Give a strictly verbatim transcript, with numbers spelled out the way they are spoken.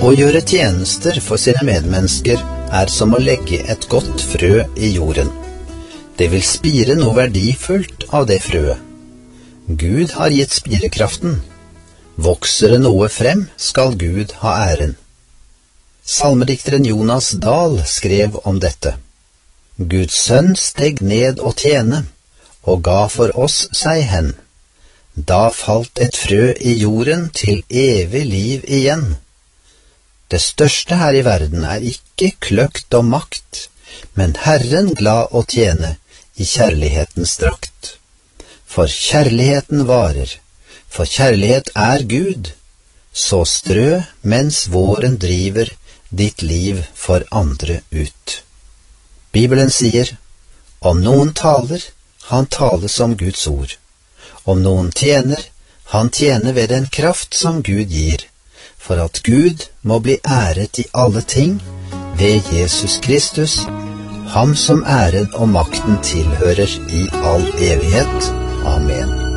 Å gjøre tjenester for sine medmennesker er som å legge et godt frø i jorden. Det vil spire noe verdifullt av det frøet. Gud har gitt spirekraften. Vokser det noe frem, skal Gud ha æren. Salmedikteren Jonas Dahl skrev om dette. Guds sønn steg ned og tjene, og ga for oss seg hen. Da falt et frø i jorden til evig liv igjen. Det største her i verden er ikke kløkt og makt, men Herren glad å tjene i kjærlighetens drakt. For kjærligheten varer, for kjærlighet er Gud, så strø mens våren driver ditt liv for andre ut. Bibelen sier, om noen taler, han taler som Guds ord. Om noen tjener, han tjener ved den kraft som Gud gir, for at Gud må bli æret i alle ting ved Jesus Kristus, ham som æren og makten tilhører i all evighet. Amen.